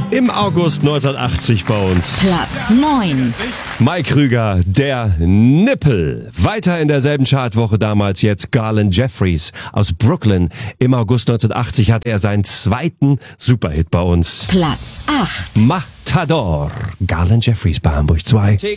im August 1980 bei uns. Platz 9. Mike Krüger, der Nippel. Weiter in derselben Chartwoche damals jetzt Garland Jeffries aus Brooklyn. Im August 1980 hat er seinen zweiten Superhit bei uns. Platz 8. Matador. Garland Jeffries bei Hamburg 2.